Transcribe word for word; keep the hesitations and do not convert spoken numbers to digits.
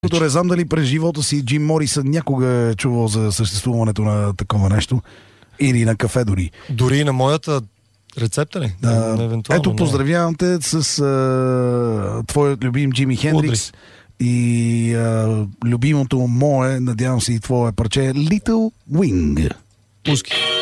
Не знам дали през живота си Джим Морисън някога е чувал за съществуването на такова нещо. Или на кафе дори. Дори и на моята рецепта ли? Да. Евентуално, Ето, поздравявам те с а, твоят любим Джими Хендрикс и а, любимото мое, надявам се и твое парче, Little Wing. Пуски.